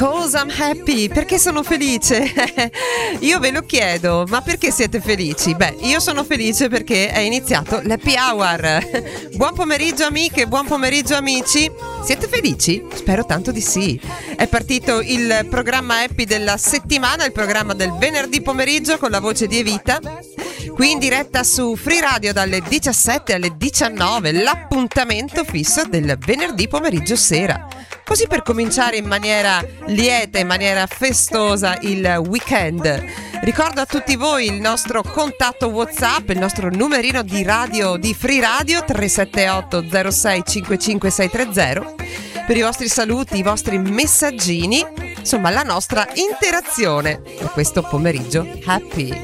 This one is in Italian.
'Cause I'm happy, perché sono felice? Io ve lo chiedo, ma perché siete felici? Beh, io sono felice perché è iniziato l'Happy Hour. Buon pomeriggio amiche, buon pomeriggio amici. Siete felici? Spero tanto di sì. È partito il programma Happy della settimana, il programma del venerdì pomeriggio con la voce di Evita. Qui in diretta su Free Radio dalle 17 alle 19, l'appuntamento fisso del venerdì pomeriggio sera. Così per cominciare in maniera lieta, in maniera festosa il weekend. Ricordo a tutti voi il nostro contatto WhatsApp, il nostro numerino di radio di Free Radio 378 06 55630 per i vostri saluti, i vostri messaggini, insomma la nostra interazione per questo pomeriggio happy.